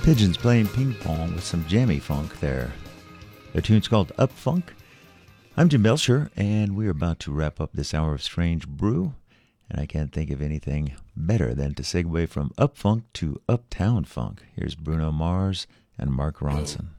Pigeons playing ping pong with some jammy funk there. Their tune's called Up Funk. I'm Jim Belcher, and we're about to wrap up this hour of Strange Brew, and I can't think of anything better than to segue from Up Funk to Uptown Funk. Here's Bruno Mars and Mark Ronson.